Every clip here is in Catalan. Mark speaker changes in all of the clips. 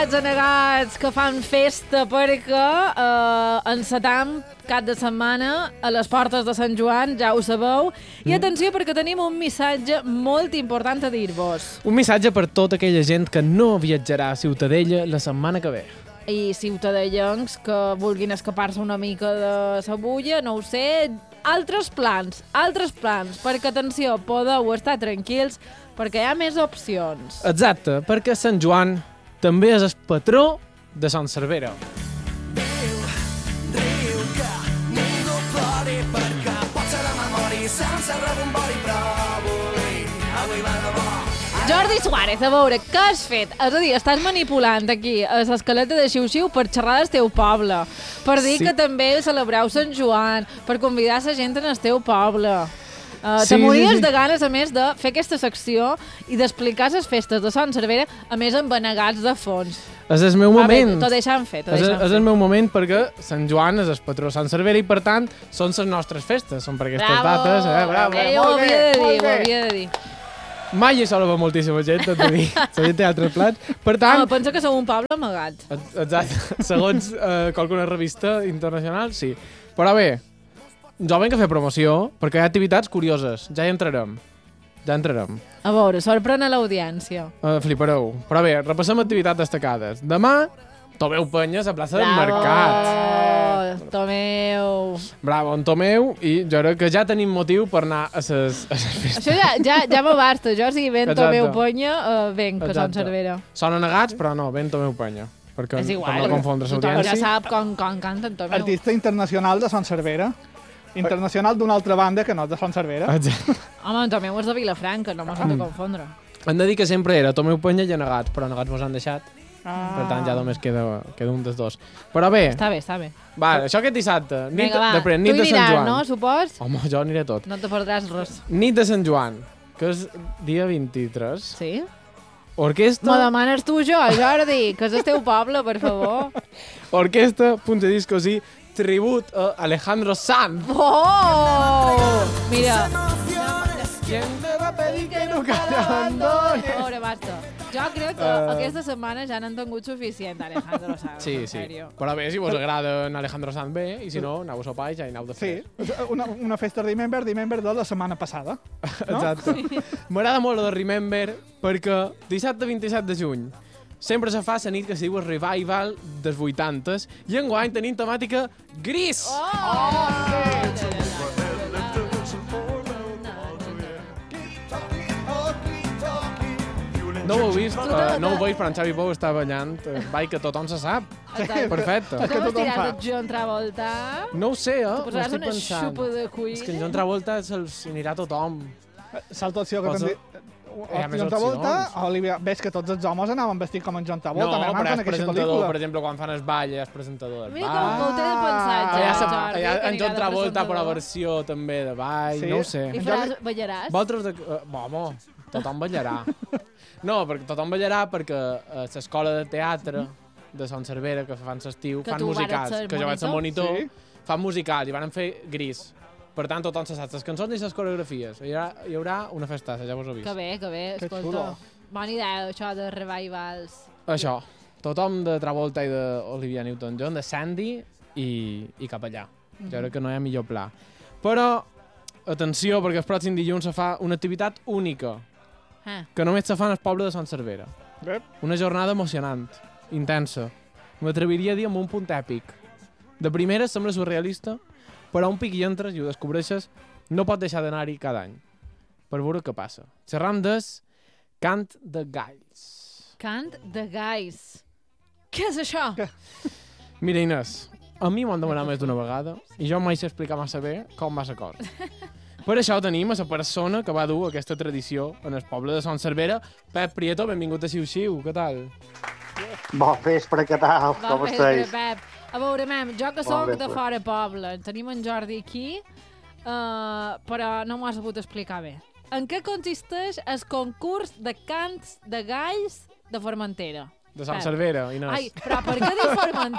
Speaker 1: anegats que fan festa perquè encetam cap de setmana a les portes de Sant Joan, ja ho sabeu. I atenció perquè tenim un missatge molt important a dir-vos.
Speaker 2: Un missatge per tota aquella gent que no viatjarà a Ciutadella la setmana que ve.
Speaker 1: I ciutadellencs que vulguin escapar-se una mica de la bulla, no ho sé, altres plans, perquè, atenció, podeu estar tranquils perquè hi ha més opcions.
Speaker 2: Exacte, perquè Sant Joan també és el patró de Sant Cervera.
Speaker 3: Riu que ningú plori perquè pot ser demà mori sense rebombori, però avui va de bo.
Speaker 1: Jordi Suárez, a veure, què has fet? És a dir, estàs manipulant aquí a l'escaleta de Xiu-Xiu per xerrar del teu poble, per dir que també celebreu Sant Joan, per convidar la gent en el teu poble. Te mories de ganes, a més, de fer aquesta secció i d'explicar les festes de Sant Cervera, a més amb benegats de fons.
Speaker 2: És el meu moment.
Speaker 1: T'ho deixem fer,
Speaker 2: És el meu moment perquè Sant Joan és el patró de Sant Cervera i, per tant, són les nostres festes. Són per aquestes dates. Bravo!
Speaker 1: Ho havia de dir.
Speaker 2: Mai hi sola moltíssima gent, tot a dir. La gent té altres plans. Per tant...
Speaker 1: pensa que som un poble amagat.
Speaker 2: Exacte. Segons qualsuna revista internacional, sí. Però bé, jo venc a fer promoció perquè hi ha activitats curioses. Ja hi entrarem.
Speaker 1: A veure, sorprèn a l'audiència.
Speaker 2: Flipareu. Però bé, repassem activitats destacades. Demà, Tomeu Penyes a plaça del Mercat.
Speaker 1: Bravo, Tomeu.
Speaker 2: Bravo, en Tomeu, i jo crec que ja tenim motiu per anar a les festes.
Speaker 1: Això ja me basta. Jo, si ven Tomeu Penya, venc a Sant Cervera.
Speaker 2: Són negats, però no, ven Tomeu Penya. Perquè
Speaker 1: és igual,
Speaker 2: per no confondre l'audiència.
Speaker 1: Ja sap com canten Tomeu.
Speaker 4: Artista internacional de Sant Cervera. Internacional d'una altra banda que no és de Sant Cervera.
Speaker 2: Exacte.
Speaker 1: Home, en Tomeu és de Vilafranca, no m'ho s'ha de confondre.
Speaker 2: Hem de dir que sempre era Tomeu Penya i negats, però negats mos han deixat. Per tant, ja només queda un dels dos. Però bé...
Speaker 1: Està bé.
Speaker 2: Va, això aquest dissabte.
Speaker 1: Vinga, va.
Speaker 2: Tu hi
Speaker 1: aniràs, no, supos?
Speaker 2: Home, jo aniré tot.
Speaker 1: No te perdràs res.
Speaker 2: Nit de Sant Joan, que és dia 23.
Speaker 1: Sí?
Speaker 2: Orquesta...
Speaker 1: Me demanes tu jo, Jordi, que és el teu poble, per favor.
Speaker 2: Orquesta, Punta Discos i tribut a Alejandro Sanz.
Speaker 1: Oh! Mira.
Speaker 2: ¿Quién me va a pedir que nunca te abandone?
Speaker 1: A veure, basta. Jo crec que aquesta setmana ja n'han tingut suficient Alejandro Sanz.
Speaker 2: Sí. Però bé, si vos agrada en Alejandro Sanz bé, i si no, aneu a sopar i ja hi aneu de fer.
Speaker 4: Sí, una festa Remember de la setmana passada. No?
Speaker 2: Exacte. Sí. M'agrada molt de Remember perquè dissabte 27 de juny sempre se fa la nit que se diu el Revival dels 80s i enguany tenim temàtica gris. No ho heu vist, no ho veig, però en Xavi Pou està ballant. Vai, que tothom se sap. Perfecte.
Speaker 1: Tu com estiràs el John Travolta?
Speaker 2: No ho sé,
Speaker 1: Tu posaràs una xupa de cuir?
Speaker 2: És que en John Travolta se'ls anirà a tothom.
Speaker 4: Salta opció que t'han dit. John Travolta, Olivia, ves que tots els homes anaven vestits com en John Travolta.
Speaker 2: No, però és presentador, per exemple, quan fan el ball, és presentador del ball.
Speaker 1: Mira com ho té de pensat,
Speaker 2: ja. En John Travolta, però versió també de ball, no ho sé.
Speaker 1: I ballaràs?
Speaker 2: Vosaltres, home, tothom ballarà. No, perquè tothom ballarà perquè a l'escola de teatre de Sant Cervera, que fan l'estiu, fan musicals, que jo vaig ser monitor, fan musicals i van fer gris. Per tant, tothom se sap les cançons i les coreografies. Hi haurà una festassa, ja vos ho he vist.
Speaker 1: Que bé, escolta. Bona idea, això de revivals.
Speaker 2: Això, tothom de Travolta i d'Olivia Newton-John, de Sandy i cap allà. Jo crec que no hi ha millor pla. Però, atenció, perquè el pròxim dilluns se fa una activitat única, que només se fa en el poble de Sant Cervera. Una jornada emocionant, intensa. M'atreviria a dir amb un punt èpic. De primera sembla surrealista, però un pic hi entres i ho descobreixes, no pot deixar d'anar-hi cada any, per veure què passa. Xerram des Cant de Galls.
Speaker 1: Cant de Galls. Què és això?
Speaker 2: Mira, Inés, a mi m'ho han demanat més d'una vegada i jo mai sé explicar massa bé com va la cosa. Per això tenim a la persona que va dur aquesta tradició en el poble de Sant Cervera. Pep Prieto, benvingut a Xiu-Xiu, què tal?
Speaker 5: Bon vespre, què tal? Com estàs?
Speaker 1: Pep. A veure, jo que soc de fora poble, tenim en Jordi aquí, però no m'ho has sabut explicar bé. En què consisteix el concurs de cants de galls de Formentera?
Speaker 2: De Sant Cervera, Inés.
Speaker 1: Ai, però per què dir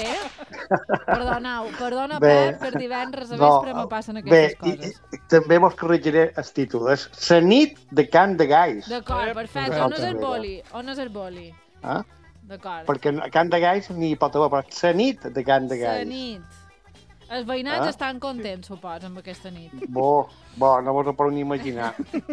Speaker 1: Formentera? Perdona, Pep, per divendres a vespre me passen aquestes coses.
Speaker 5: Bé, també mos corregiré el títol. És la nit de cant de galls.
Speaker 1: D'acord, perfecte. On és el boli?
Speaker 5: Ah?
Speaker 1: D'acord.
Speaker 5: Perquè a Can de Gais n'hi pot haver, però la nit de Can de Gais.
Speaker 1: La nit. Els veïnats estan contents, suposo, amb aquesta nit.
Speaker 5: No vos ho podeu ni imaginar.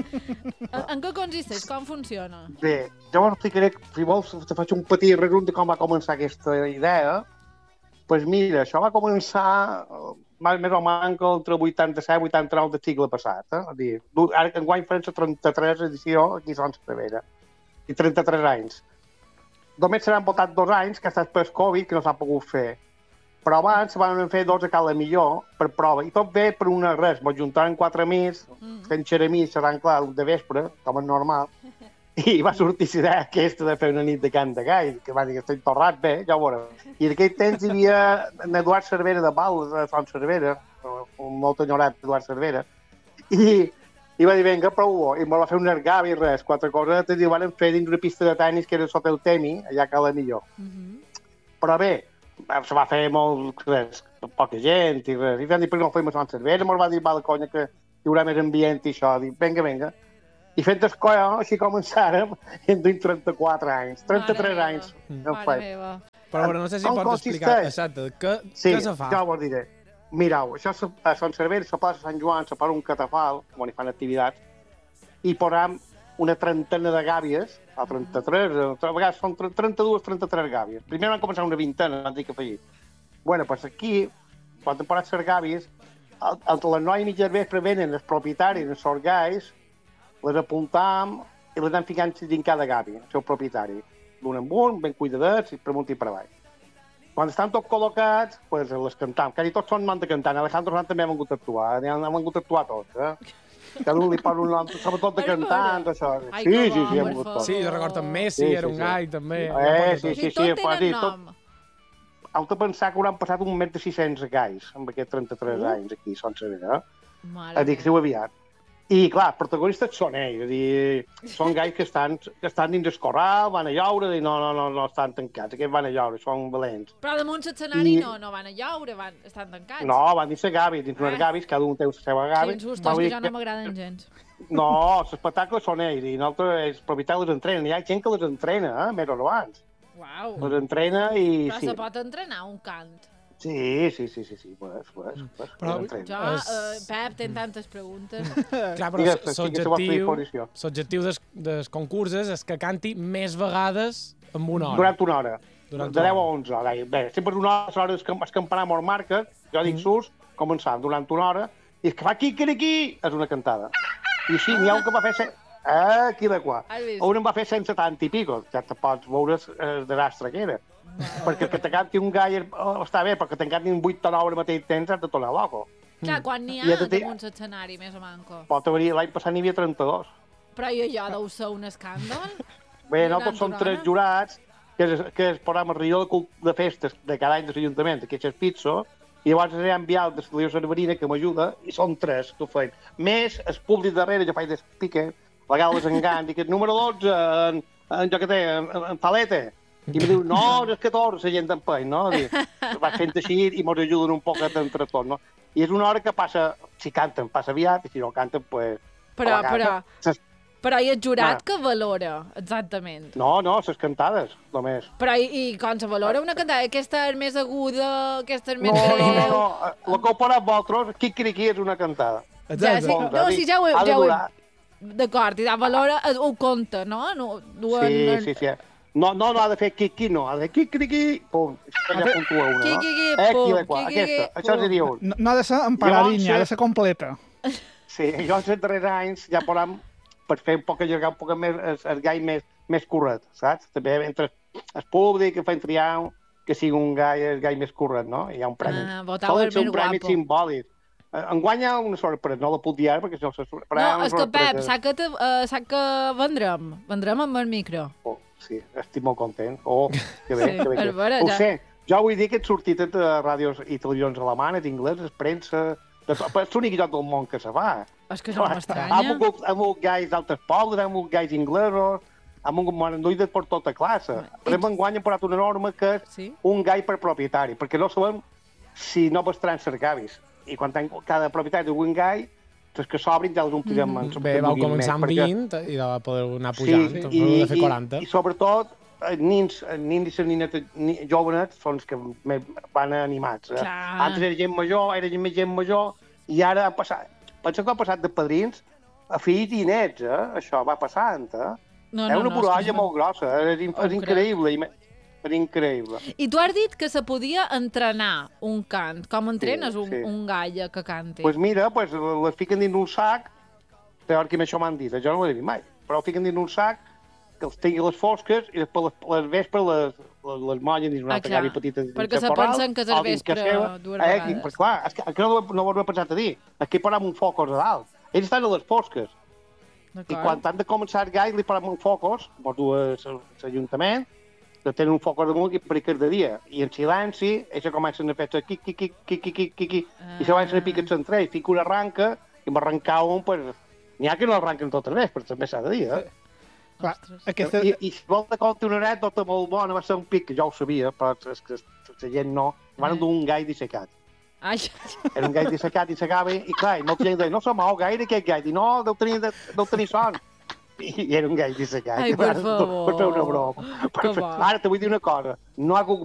Speaker 1: En què consisteix? Com funciona?
Speaker 5: Bé, jo us explicaré, si vols, te faig un petit resum de com va començar aquesta idea. Doncs mira, això va començar més o menys entre 87 i 89 del segle passat. Ara que enguany farem la 33 edició aquí a Son Cervera. I 33 anys. Només s'han votat 2 anys, que ha estat per Covid, que no s'ha pogut fer. Però abans se van fer 2 a Cala Millor per prova. I tot bé per una res. Ens juntàvem 4 amics, fent xeremís, xerrant clar, de vespre, com és normal. I va sortir la idea aquesta de fer una nit de Can de Gai, que va dir que estic torrat bé, ja ho veurem. I en aquell temps hi havia Eduard Cervera de Val, de Son Cervera, un molt enyorat Eduard Cervera, i va dir, vinga, prou-ho. I me va fer un ergavi i res, 4 cosetes, i ho van fer dins una pista de tenis que era sota el Temi, allà a Cala Millor. Però bé, se va fer poca gent i res. I vam dir, per què no fem a Son Cervera? Me'l va dir, va, la conya, que hi haurà més ambient i això. Dic, vinga. I fent escola, així començàrem, en 34 anys, 33 anys.
Speaker 1: Mare meva.
Speaker 2: Però no sé si pots explicar exacte què se fa.
Speaker 5: Sí, ja ho diré. Mireu, això a Sant Cervera, a plaça Sant Joan, se posa un catafal, on hi fan activitats, i posam una trentena de gàbies, o 33, a vegades són 32, 33 gàbies. Primer van començar una vintena, van dir que feia. Bueno, doncs aquí, quan hem posat les gàbies, entre les 9 i mitja del vespre venen els propietaris, els sorgais, les apuntam i les anem ficant dins cada gàbia, el seu propietari. D'un en un, ben cuidadets, i per amunt i per avall. Quan estan tots col·locats, doncs les cantam. Quasi tots són man de cantant. Alejandro Sanz també ha vingut a actuar. Han vingut a actuar tots, Cada un li posa un nom, sobretot de cantant, això. Sí, ha vingut tot.
Speaker 2: Sí, jo recordo en Messi, era un gai, també.
Speaker 5: Sí.
Speaker 1: Tot tenen nom.
Speaker 5: Heu de pensar que hauran passat un més de 600 gais amb aquests 33 anys aquí, a Son Cervera. Dic, sí, aviat. I, clar, els protagonistes són ells, és a dir, són gais que estan dins el corral, van a llaure, i no estan tancats, aquests van a llaure, són valents.
Speaker 1: Però damunt l'escenari no van a llaure, estan tancats.
Speaker 5: No, van dins la gàbia, dins unes gàbies, cada un té la seva gàbia.
Speaker 1: Quins sustos, que ja no m'agraden gens.
Speaker 5: No, l'espectacle són ells, i nosaltres, els propietaris les entrenen, hi ha gent que les entrena, més o abans.
Speaker 1: Uau.
Speaker 5: Les entrena i...
Speaker 1: Però se pot entrenar un cant.
Speaker 5: Sí,
Speaker 2: Però
Speaker 1: jo, Pep, tens tantes preguntes.
Speaker 2: Clar, però l'objectiu dels concursos és que canti més vegades en una hora.
Speaker 5: Durant una hora. De 10 a 11. Bé, sempre una hora el campanar mos marca, jo dic sus, començant durant una hora, i és que fa quiquiriquí, és una cantada. I així n'hi ha un que va fer... Aquí de qua. Un em va fer 170 i pico, ja te pots veure el desastre que era. Perquè que te canti un gai està bé, però que te canti un 8 o 9 al mateix temps has de tornar loco.
Speaker 1: Clar, quan n'hi ha damunt l'escenari, més o manco?
Speaker 5: Pot haver-hi, l'any passat n'hi havia 32.
Speaker 1: Però allò deu ser un escàndol?
Speaker 5: Bé, nosaltres som 3 jurats, que és el programa Rió de Festes de cada any de l'Ajuntament, que és el Pizzo, i llavors he enviat el de la Cerverina, que m'ajuda, i són 3 que ho feien. Més el públic darrere, jo faig d'espique, a vegades engany, dic, número 12, jo què té, en Palete. I em diu, no, és 14, gent d'empeny, no? Vaig fent així i mos ajuden un poc entre tots, no? I és una hora que passa, si canten, passa aviat, i si no canten, pues...
Speaker 1: Però hi ha el jurat que valora, exactament.
Speaker 5: No, les cantades, només.
Speaker 1: Però i com se valora una cantada? Aquesta és més aguda, aquesta és més greu...
Speaker 5: No, el que heu posat vosaltres, quiquiriquí és una cantada.
Speaker 1: No, sí, ja ho he... D'acord, i valora, ho compta, no?
Speaker 5: Sí. No ha de fer quiqui, no. Ha de fer quiqui, pum. Ja puntua una, no?
Speaker 1: Quiqui,
Speaker 5: aquesta. Això seria un.
Speaker 4: No ha de ser emparadinha, ha de ser completa.
Speaker 5: Sí, jo els darrers anys ja podem, per fer un poc allargar un poc més el gai més curret, saps? També entre el públic, que fan triar que sigui un gai més curret, no? Hi ha un premi.
Speaker 1: Votau el més guapo.
Speaker 5: Un premi simbòlic. Enguanya una sorpresa, no la puc dir ara perquè si no se sorpresa.
Speaker 1: No, és que Pep, sap que vendrem amb el micro.
Speaker 5: Sí, estic molt content. Que bé,
Speaker 1: que bé.
Speaker 5: Ho sé, jo vull dir que he sortit de ràdios i televisions alemanes, ingleses, premsa... És l'únic lloc del món que se fa.
Speaker 1: És que no m'estranya.
Speaker 5: Hem hagut gais d'altres pobles, hem hagut gais inglesos, hem hagut maranduïdes per tota classe. Per exemple, enguany hem posat una norma que és un gai per propietari, perquè no sabem si no vestran ser gavis. I quan cada propietari d'un gai, els que s'obrin ja els omplirem.
Speaker 2: Bé, vau començar amb 20 i va poder anar pujant, de fer 40.
Speaker 5: I sobretot, nins i les ninetes jovenets són els que van animats. Antes era gent major, era gent major, i ara han passat... Pensa que ha passat de padrins a fills i nets, Això va passant, És una borralla molt grossa, és increïble. És increïble.
Speaker 1: I tu has dit que se podia entrenar un cant. Com entrenes un gall que canti?
Speaker 5: Doncs mira, les fiquen dins un sac, teòricament això m'han dit, jo no ho he dit mai, però fiquen dins un sac, que els tingui les fosques, i després les vespres les mollen dins una altra gavi petita.
Speaker 1: Perquè se pensen que és el vespre dues vegades.
Speaker 5: Clar, és que no ho he pensat a dir. Aquí parem un focus a dalt. Ells estan a les fosques. I quan han de començar el gall, li parem un focus, mos du a l'Ajuntament, que tenen un focus damunt i per de dia. I en silenci, ells comencen a fer quic, i se van a picar entre ells, fica una arranca, i m'arrencar un, n'hi ha que no arranquen totes les, però també s'ha de dir, I si vol de compte una anècdota molt bona, va ser un pic, que jo ho sabia, però és que la gent no, van dur un gall dissecat. Era un gall dissecat i s'acaba, i clar, molta gent deia, no se mou gaire aquest gall, i no, deu tenir son. I era un gall dissecat.
Speaker 1: Ai, per favor.
Speaker 5: Per fer una broma. Ara te vull dir una cosa, no ha hagut